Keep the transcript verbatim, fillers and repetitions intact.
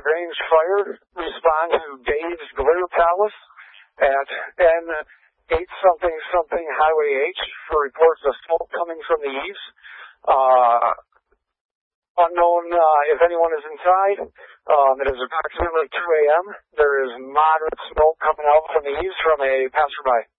LaGrange Fire respond to Dave's Glitter Palace at N eight something something Highway H for reports of smoke coming from the east. Uh, unknown uh, if anyone is inside. Um, it is approximately two a.m. There is moderate smoke coming out from the east from a passerby.